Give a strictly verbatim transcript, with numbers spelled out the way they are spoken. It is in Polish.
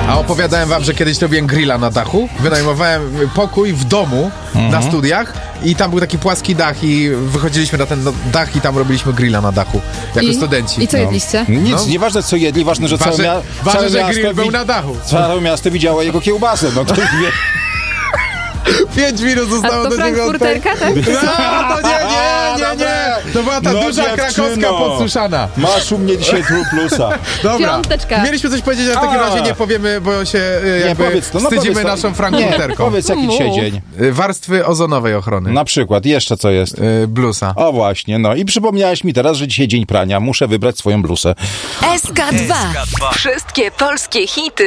A opowiadałem wam, że kiedyś robiłem grilla na dachu. Wynajmowałem pokój w domu mhm. na studiach i tam był taki płaski dach i wychodziliśmy na ten dach i tam robiliśmy grilla na dachu jako I? studenci. I co jedliście? No. Nic, No. nieważne co jedli, ważne, że Ważne, całe, mia- ważne, całe że miasto grill był wi- na dachu. Całe miasto widziało jego kiełbasę, no to wie. Pięć minut zostało A to do dziewiątej. frankfurterka, tak? No, to nie, nie, nie, nie. To była ta No, duża dziewczyno. krakowska podsuszana. Masz u mnie dzisiaj tu plusa. Dobra. Piąteczka. Mieliśmy coś powiedzieć, a w takim A. razie nie powiemy, bo się y, Nie, jakby powiedz to, no wstydzimy powiedz to. naszą Nie, frankfurterką. powiedz jaki dzisiaj dzień. Y, Warstwy ozonowej ochrony. Na przykład, jeszcze co jest? Y, Blusa. O właśnie, no i przypomniałeś mi teraz, że dzisiaj dzień prania, muszę wybrać swoją blusę. S K dwa. Wszystkie polskie hity